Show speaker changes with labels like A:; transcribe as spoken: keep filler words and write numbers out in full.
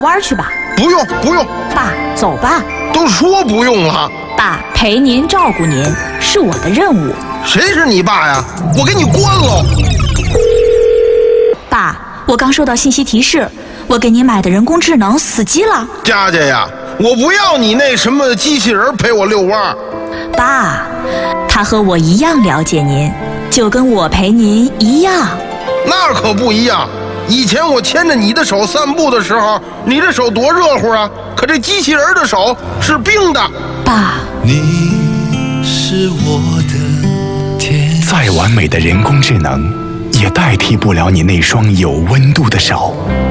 A: 玩去吧。
B: 不用不用，
A: 爸，走吧。
B: 都说不用了。
A: 爸，陪您照顾您是我的任务。
B: 谁是你爸呀？我给你关喽！
A: 爸，我刚收到信息提示，我给您买的人工智能死机了。
B: 佳佳呀，我不要你那什么机器人陪我遛弯。
A: 爸，他和我一样了解您，就跟我陪您一样。
B: 那可不一样。以前我牵着你的手散步的时候，你的手多热乎啊！可这机器人的手是冰的。
A: 爸，
C: 你是我的天。
D: 再完美的人工智能，也代替不了你那双有温度的手。